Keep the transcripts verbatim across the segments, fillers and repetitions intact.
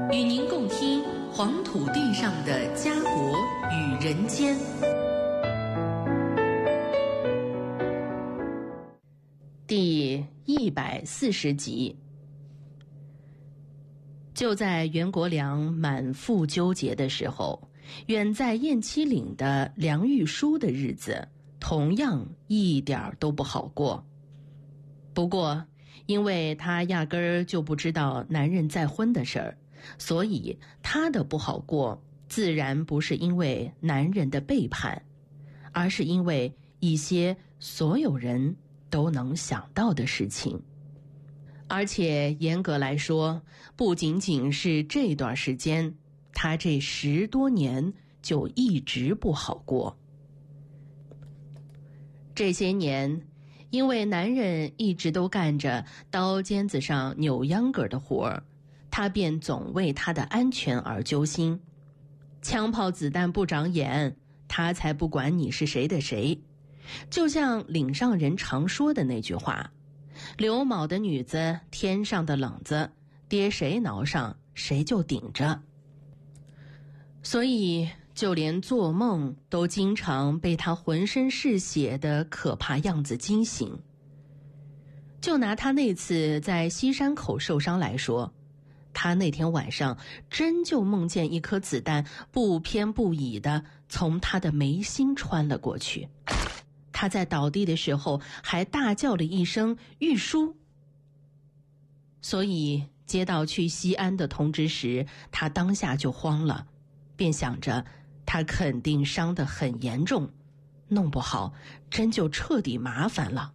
与您共听黄土地上的家国与人间。第一百四十集。就在袁国良满腹纠结的时候，远在雁栖岭的梁玉书的日子同样一点都不好过。不过因为他压根儿就不知道男人再婚的事儿，所以他的不好过自然不是因为男人的背叛，而是因为一些所有人都能想到的事情。而且严格来说，不仅仅是这段时间，他这十多年就一直不好过。这些年，因为男人一直都干着刀尖子上扭秧歌的活儿，他便总为他的安全而揪心。枪炮子弹不长眼，他才不管你是谁的谁。就像岭上人常说的那句话，刘铆的女子天上的冷子，爹谁挠上谁就顶着。所以就连做梦都经常被他浑身是血的可怕样子惊醒。就拿他那次在西山口受伤来说，他那天晚上真就梦见一颗子弹不偏不倚地从他的眉心穿了过去。他在倒地的时候还大叫了一声玉书。所以接到去西安的通知时，他当下就慌了，便想着他肯定伤得很严重，弄不好真就彻底麻烦了。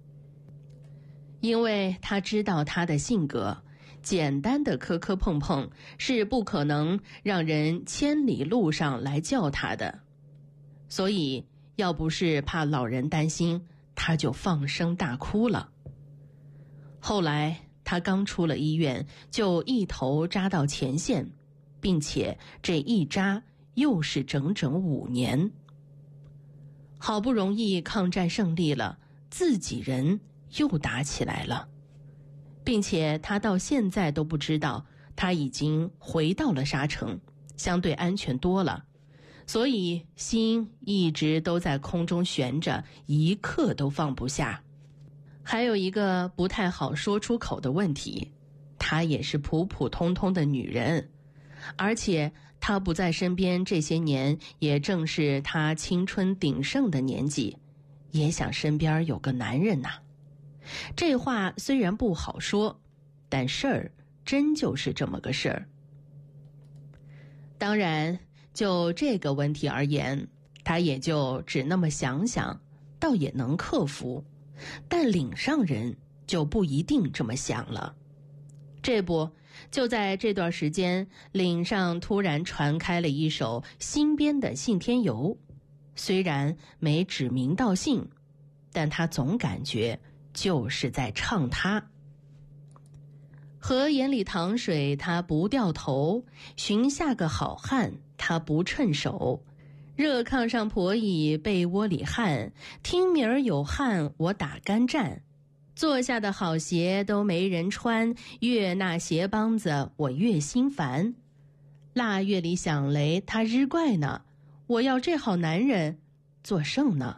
因为他知道他的性格，简单的磕磕碰碰是不可能让人千里路上来叫他的，所以要不是怕老人担心，他就放声大哭了。后来他刚出了医院，就一头扎到前线，并且这一扎又是整整五年。好不容易抗战胜利了，自己人又打起来了，并且他到现在都不知道他已经回到了沙城，相对安全多了，所以心一直都在空中悬着，一刻都放不下。还有一个不太好说出口的问题，她也是普普通通的女人，而且她不在身边这些年，也正是她青春鼎盛的年纪，也想身边有个男人呐。这话虽然不好说，但事儿真就是这么个事儿。当然就这个问题而言，他也就只那么想想，倒也能克服。但岭上人就不一定这么想了。这不，就在这段时间，岭上突然传开了一首新编的信天游，虽然没指名道姓，但他总感觉就是在唱他。河眼里淌水他不掉头，寻下个好汉他不趁手。热炕上婆姨被窝里汗，听明儿有汗我打干战。坐下的好鞋都没人穿，越那鞋帮子我越心烦。腊月里响雷他日怪呢，我要这好男人做甚呢？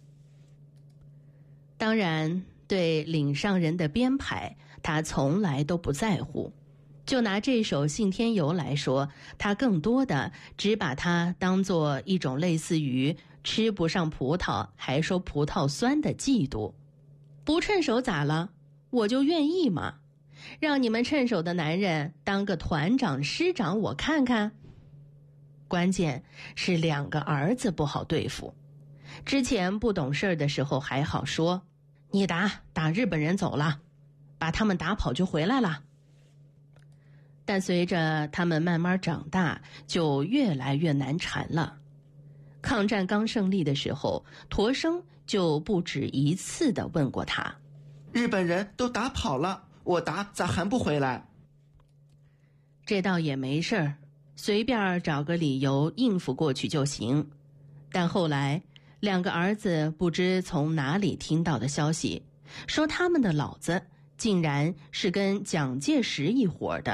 当然对岭上人的编排他从来都不在乎。就拿这首信天游来说，他更多的只把它当作一种类似于吃不上葡萄还说葡萄酸的嫉妒。不趁手咋了？我就愿意嘛，让你们趁手的男人当个团长师长我看看。关键是两个儿子不好对付。之前不懂事的时候还好说，你打打日本人走了，把他们打跑就回来了。但随着他们慢慢长大，就越来越难缠了。抗战刚胜利的时候，驼生就不止一次地问过他， 日本人都打跑了，我打咋还不回来？ 这倒也没事儿，随便找个理由应付过去就行。但后来两个儿子不知从哪里听到的消息，说他们的老子竟然是跟蒋介石一伙的。